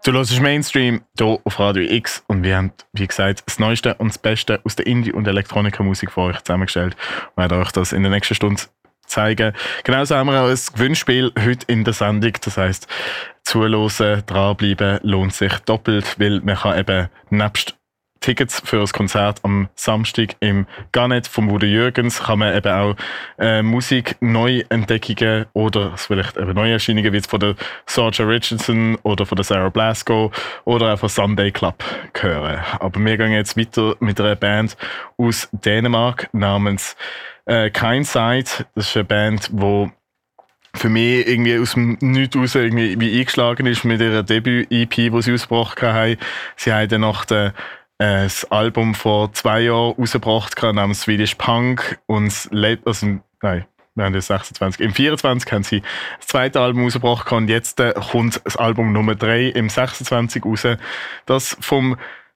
Du hörst Mainstream hier auf Radio X und wir haben, wie gesagt, das Neueste und das Beste aus der Indie- und Elektronika-Musik für euch zusammengestellt und werden euch das in der nächsten Stunde zeigen. Genauso haben wir auch ein Gewinnspiel heute in der Sendung. Das heisst, zuhören, dranbleiben lohnt sich doppelt, weil man kann eben nebst Tickets für das Konzert am Samstag im Garnet von Udo Jürgens kann man eben auch Musik, Neuentdeckungen oder vielleicht eben Neuerscheinungen wie jetzt von der Sorja Richardson oder von der Sarah Blasko oder auch von Sunday Club hören. Aber wir gehen jetzt weiter mit einer Band aus Dänemark namens Kindside. Das ist eine Band, die für mich irgendwie aus dem Nichts raus irgendwie wie eingeschlagen ist mit ihrer Debüt-EP, die sie ausgebracht haben. Sie haben dann nach der das Album vor 2 Jahren rausgebracht namens Swedish Punk und wir haben das 26. Im 24 haben sie das zweite Album rausgebracht und jetzt kommt das Album Nummer 3 im 26 raus. Das vom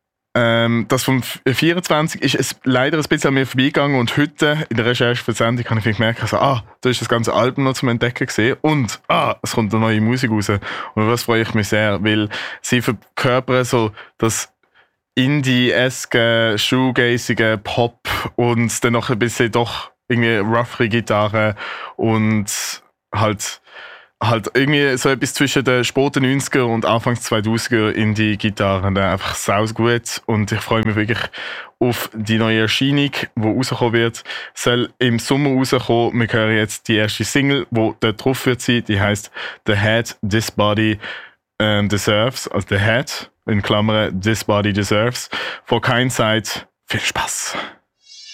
24 ist es leider ein bisschen an mir vorbeigegangen und heute in der Recherche für die Sendung habe ich gemerkt, da ist das ganze Album noch zum Entdecken gesehen und es kommt eine neue Musik raus. Und das freue ich mich sehr, weil sie verkörpern so das Indie-eske, shoegazige Pop und dann noch ein bisschen doch irgendwie roughere Gitarre und halt irgendwie so etwas zwischen den späten 90er und Anfangs 2000er Indie-Gitarren. Einfach saus gut und ich freue mich wirklich auf die neue Erscheinung, die rauskommen wird. Soll im Sommer rauskommen. Wir hören jetzt die erste Single, die dort drauf wird sein. Die heisst The Head This Body Deserves, also The Head in Klammern This Body Deserves. Von Kindside. Viel Spaß!